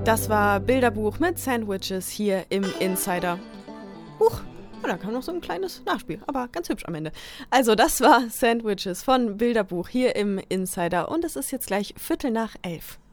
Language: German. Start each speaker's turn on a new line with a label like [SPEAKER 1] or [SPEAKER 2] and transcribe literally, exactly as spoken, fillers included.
[SPEAKER 1] Das war Bilderbuch mit Sandwiches hier im Insider. Huch, oh, da kam noch so ein kleines Nachspiel, aber ganz hübsch am Ende. Also das war Sandwiches von Bilderbuch hier im Insider und es ist jetzt gleich Viertel nach elf.